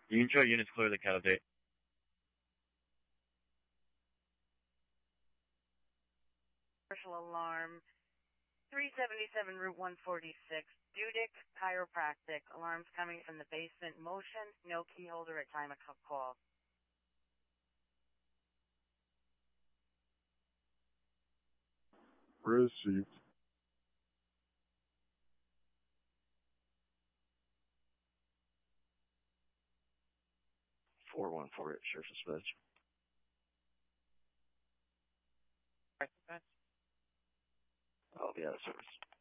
Union Show units clear the cat update. Commercial alarm 377 Route 146, Dudick Chiropractic. Alarms coming from the basement. Motion, no key holder at time of call. Received. Sheriff's Dispatch. I'll be out of service.